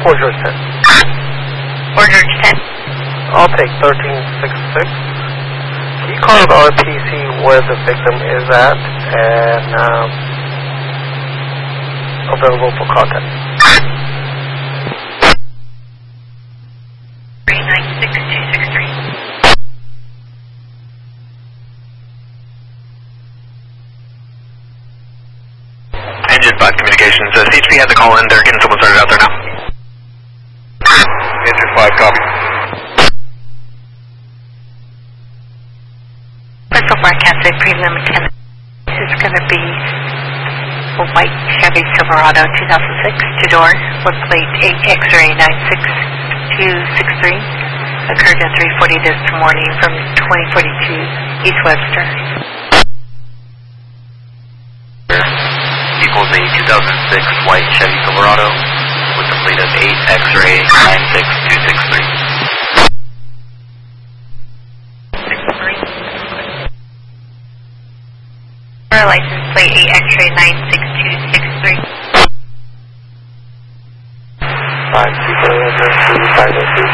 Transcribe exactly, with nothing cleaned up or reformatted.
Fort George ten. Fort George ten. I'll take thirteen sixty-six. Can you call the R P C where the victim is at and um, available for contact? three nine six two six three. Engine five Communications. Uh, C H P has a call in. They're getting someone started out there now. Engine five, copy. So far, I can't say premium ten. This is going to be a white Chevy Silverado two thousand six, two-door, with plate eight X-ray nine six two six three. Occurred at three forty this morning from twenty forty-two East Webster. Equals a two thousand six white Chevy Silverado with a plate of eight X-ray nine six two six three. License plate eight X-ray nine six two six three. five two zero zero two five zero two.